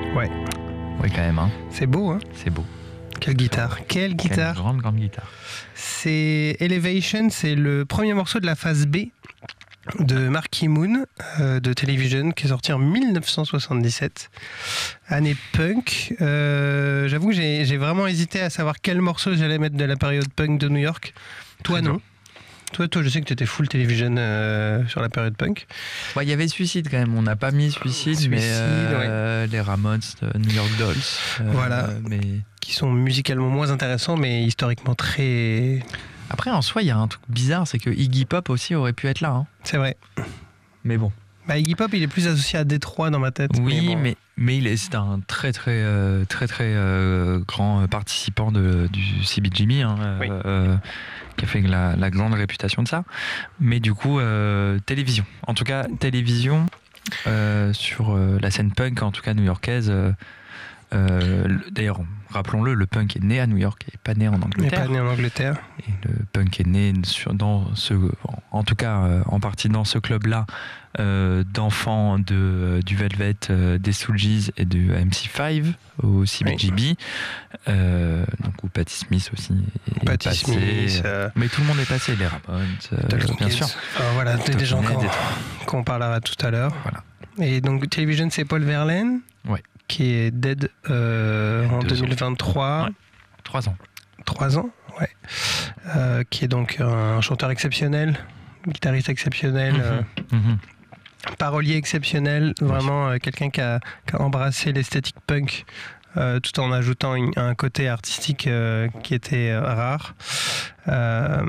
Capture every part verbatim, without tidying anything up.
Ouais. Oui, quand même. Hein. C'est beau, hein. C'est beau. Quelle guitare. Quelle guitare. Quelle grande, grande guitare. C'est Elevation, c'est le premier morceau de la phase B de Marquee Moon euh, de Television, qui est sorti en dix-neuf cent soixante-dix-sept, année punk. Euh, j'avoue que j'ai, j'ai vraiment hésité à savoir quel morceau j'allais mettre de la période punk de New York. Toi, non. Toi, toi, je sais que tu étais full Television euh, sur la période punk. Il ouais, y avait Suicide quand même, on n'a pas mis Suicide, Suicide mais euh, ouais. les Ramones, New York Dolls. Euh, voilà, mais... qui sont musicalement moins intéressants, mais historiquement très... Après, en soi, il y a un truc bizarre, c'est que Iggy Pop aussi aurait pu être là. Hein. C'est vrai. Mais bon. Bah, Iggy Pop, il est plus associé à Détroit dans ma tête. Oui, mais, bon. mais, mais il est, c'est un très très euh, très très euh, grand participant de, du C B G B, hein, oui. euh, qui a fait la, la grande réputation de ça. Mais du coup, euh, télévision. En tout cas, télévision euh, sur euh, la scène punk, en tout cas new-yorkaise. Euh, euh, d'ailleurs, rappelons-le, le punk est né à New York et pas né en Angleterre. Il n'est pas né en Angleterre. Et le punk est né sur, dans ce, en tout cas euh, en partie dans ce club-là, euh, d'enfants de, euh, du Velvet, euh, des Stooges et du M C five au C B G B, oui. euh, donc où Patti Smith aussi est Patti passé. Smith, euh... Mais tout le monde est passé, les Ramones, euh, bien sûr. Alors, voilà, des, des gens qu'on, qu'on parlera tout à l'heure. Voilà. Et donc Television, c'est Paul Verlaine. Ouais. Qui est dead euh, en deux mille vingt-trois. Ouais. Trois ans. Trois ans, ouais. Euh, qui est donc un chanteur exceptionnel, guitariste exceptionnel, mmh. Euh, mmh. parolier exceptionnel, oui. Vraiment euh, quelqu'un qui a, qui a embrassé l'esthétique punk euh, tout en ajoutant une, un côté artistique euh, qui était euh, rare. Euh,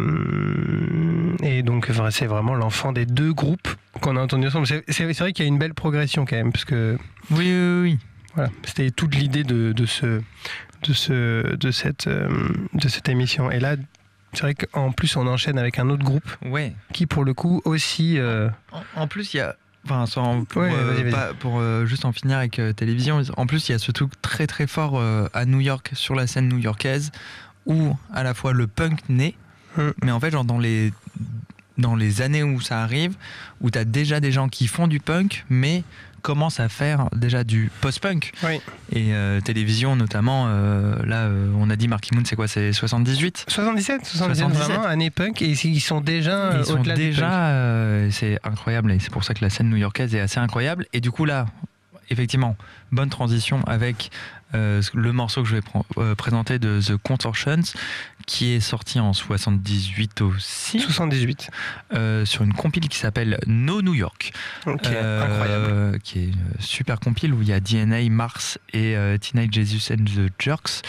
et donc c'est vraiment l'enfant des deux groupes qu'on a entendus ensemble. C'est, c'est, c'est vrai qu'il y a une belle progression quand même, parce que... Oui, oui, oui. Voilà, c'était toute l'idée de, de, ce, de, ce, de, cette, de cette émission. Et là, c'est vrai qu'en plus, on enchaîne avec un autre groupe ouais. qui, pour le coup, aussi... Euh... En, en plus, il y a... Enfin, sans, pour, ouais, euh, vas-y, vas-y. Pas, pour euh, juste en finir avec euh, télévision, en plus, il y a ce truc très très fort euh, à New York, sur la scène new-yorkaise, où à la fois le punk naît, hum. mais en fait, genre dans les... dans les années où ça arrive, où tu as déjà des gens qui font du punk, mais commencent à faire déjà du post-punk. Oui. Et euh, télévision, notamment, euh, là, euh, on a dit Marquee Moon, c'est quoi, c'est soixante-dix-huit soixante-dix-sept, soixante-dix-sept, vraiment, année punk, et ils sont déjà ils sont au-delà déjà, du punk. Euh, c'est incroyable, et c'est pour ça que la scène new-yorkaise est assez incroyable. Et du coup, là, effectivement, bonne transition avec euh, le morceau que je vais pr- euh, présenter de The Contortions, qui est sorti en soixante-dix-huit aussi. soixante-dix-huit. Euh, sur une compile qui s'appelle No New York. Ok, euh, incroyable. Qui est une super compile où il y a D N A, Mars et euh, Teenage Jesus and the Jerks.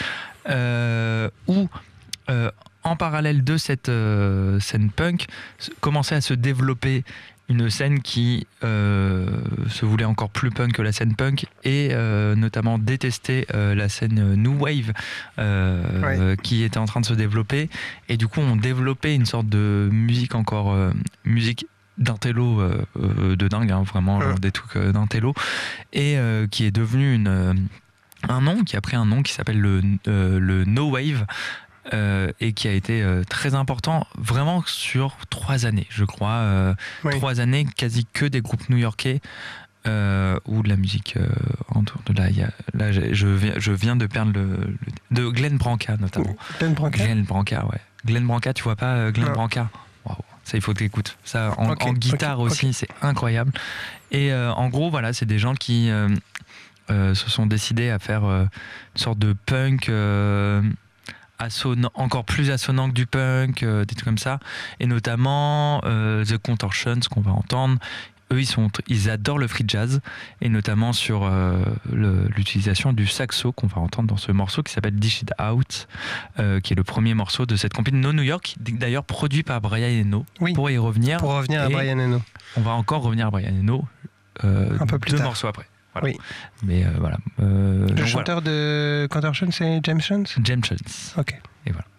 Euh, où, euh, en parallèle de cette euh, scène punk, commençait à se développer une scène qui euh, se voulait encore plus punk que la scène punk et euh, notamment détestait euh, la scène New Wave euh, ouais. euh, qui était en train de se développer, et du coup on développait une sorte de musique encore euh, musique d'intello euh, euh, de dingue, hein, vraiment ouais. genre des trucs euh, d'intello, et euh, qui est devenu une, euh, un nom qui a pris un nom qui s'appelle le, euh, le No Wave. Euh, et qui a été euh, très important vraiment sur trois années, je crois. Euh, oui. Trois années, quasi que des groupes new-yorkais euh, ou de la musique euh, autour de là. Y a, là je, viens, je viens de perdre le, le. de Glenn Branca notamment. Glenn Branca. Glenn Branca, ouais. Glenn Branca, tu vois pas euh, Glenn non. Branca? Waouh, ça il faut que tu écoutes. Ça en, okay. en guitare okay. aussi, okay. c'est incroyable. Et euh, en gros, voilà, c'est des gens qui euh, euh, se sont décidés à faire euh, une sorte de punk. Euh, Assonant, encore plus assonant que du punk, euh, des trucs comme ça, et notamment euh, The Contortions qu'on va entendre. Eux, ils, sont, ils adorent le free jazz, et notamment sur euh, le, l'utilisation du saxo qu'on va entendre dans ce morceau qui s'appelle Dish It Out, euh, qui est le premier morceau de cette compagnie No New York, d'ailleurs produit par Brian Eno. Oui, pour y revenir. Pour revenir à Brian Eno. On va encore revenir à Brian Eno euh, un peu plus deux tard. morceaux après. Voilà. Oui. Mais euh, voilà. Euh, le chanteur voilà. de Contortion, c'est James Jones. James Jones. Ok. Et voilà.